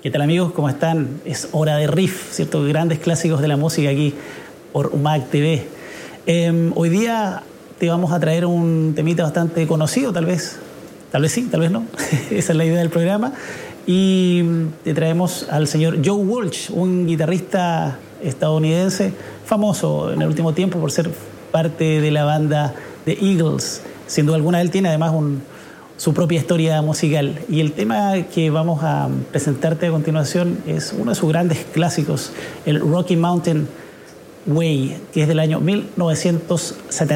¿Qué tal, amigos? ¿Cómo están? Es hora de riff, ¿cierto? Grandes clásicos de la música aquí por UMAC TV. Hoy día te vamos a traer un temita bastante conocido, tal vez sí, tal vez no. Esa es la idea del programa. Y te traemos al señor Joe Walsh, un guitarrista estadounidense famoso en el último tiempo por ser parte de la banda The Eagles. Sin duda alguna, él tiene además su propia historia musical. Y el tema que vamos a presentarte a continuación es uno de sus grandes clásicos, el Rocky Mountain Way, que es del año 1970.